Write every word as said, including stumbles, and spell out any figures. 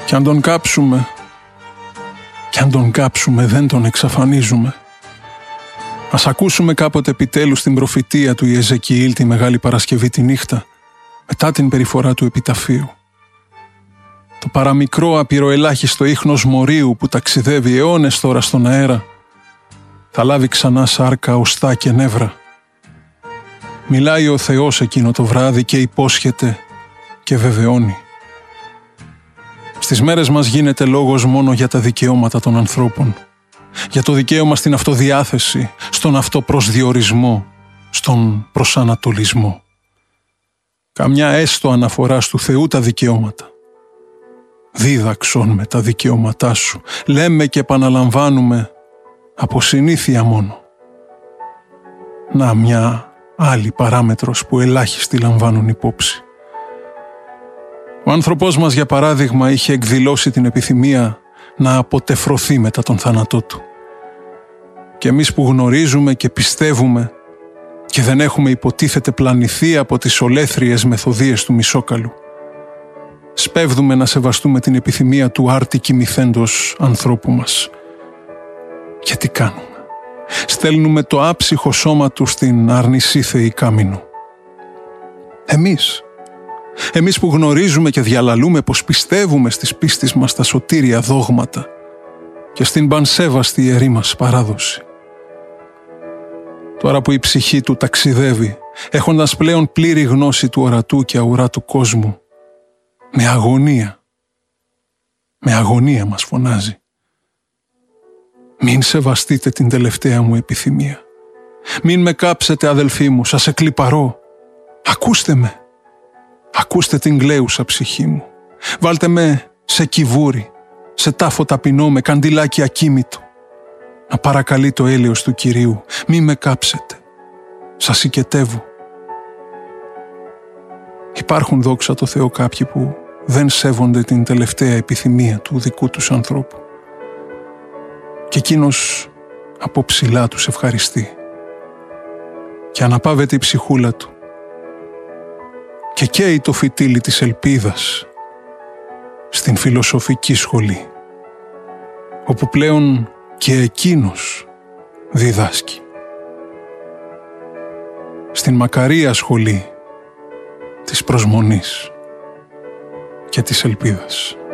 Κι αν τον κάψουμε, κι αν τον κάψουμε δεν τον εξαφανίζουμε. Ας ακούσουμε κάποτε επιτέλους την προφητεία του Ιεζεκιήλ τη Μεγάλη Παρασκευή τη νύχτα, μετά την περιφορά του επιταφείου. Το παραμικρό απειροελάχιστο ίχνος μορίου που ταξιδεύει αιώνες τώρα στον αέρα, θα λάβει ξανά σάρκα, οστά και νεύρα. Μιλάει ο Θεός εκείνο το βράδυ και υπόσχεται και βεβαιώνει. Στις μέρες μας γίνεται λόγος μόνο για τα δικαιώματα των ανθρώπων. Για το δικαίωμα στην αυτοδιάθεση, στον αυτοπροσδιορισμό, στον προσανατολισμό. Καμιά έστω αναφορά του Θεού τα δικαιώματα. Δίδαξον με τα δικαιώματά σου. Λέμε και επαναλαμβάνουμε από συνήθεια μόνο. Να μια άλλη παράμετρος που ελάχιστοι λαμβάνουν υπόψη. Ο άνθρωπός μας, για παράδειγμα, είχε εκδηλώσει την επιθυμία να αποτεφρωθεί μετά τον θάνατό του. Και εμείς που γνωρίζουμε και πιστεύουμε και δεν έχουμε υποτίθεται πλανηθεί από τις ολέθριες μεθοδείες του Μισόκαλου, σπέβδουμε να σεβαστούμε την επιθυμία του άρτη κοιμηθέντος ανθρώπου μας. Και τι κάνουμε? Στέλνουμε το άψυχο σώμα του στην αρνησίθεη κάμινο. Εμείς, εμείς που γνωρίζουμε και διαλαλούμε πως πιστεύουμε στις πίστης μας τα σωτήρια δόγματα και στην πανσέβαστη ιερή μας παράδοση. Τώρα που η ψυχή του ταξιδεύει, έχοντας πλέον πλήρη γνώση του ορατού και αουράτου κόσμου, με αγωνία, με αγωνία μας φωνάζει. Μην σεβαστείτε την τελευταία μου επιθυμία. Μην με κάψετε, αδελφοί μου, σας εκλιπαρώ. Ακούστε με. Ακούστε την κλαίουσα ψυχή μου. Βάλτε με σε κυβούρι, σε τάφο ταπεινό με καντιλάκι ακίμητο. Να παρακαλεί το έλεος του Κυρίου. Μη με κάψετε. Σας οικετεύω. Υπάρχουν, δόξα τω Θεώ, κάποιοι που δεν σέβονται την τελευταία επιθυμία του δικού τους ανθρώπου. Και εκείνος από ψηλά τους ευχαριστεί. Και αναπαύεται η ψυχούλα του. Και καίει το φυτίλι της ελπίδας στην φιλοσοφική σχολή, όπου πλέον και εκείνος διδάσκει. Στην μακαρία σχολή της προσμονής και της ελπίδας.